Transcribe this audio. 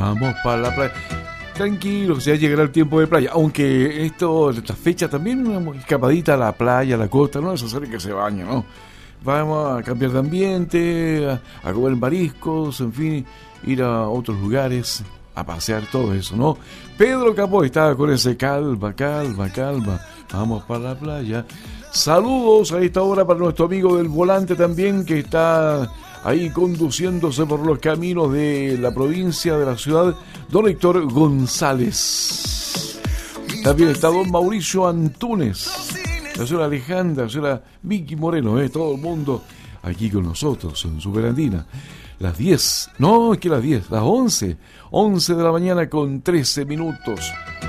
Vamos para la playa. Tranquilo, ya llegará el tiempo de playa. Aunque esta fecha también una escapadita a la playa, a la costa, no es necesario que se bañe, ¿no? Vamos a cambiar de ambiente, a comer mariscos, en fin, ir a otros lugares, a pasear, todo eso, ¿no? Pedro Capó está con ese calma. Vamos para la playa. Saludos a esta hora para nuestro amigo del volante también, que está ahí conduciéndose por los caminos de la provincia, de la ciudad, don Héctor González. También está don Mauricio Antunes, la señora Alejandra, la señora Vicky Moreno, todo el mundo aquí con nosotros en Superandina. Las 10, no, es que las 10, las 11 de la mañana con 13 minutos.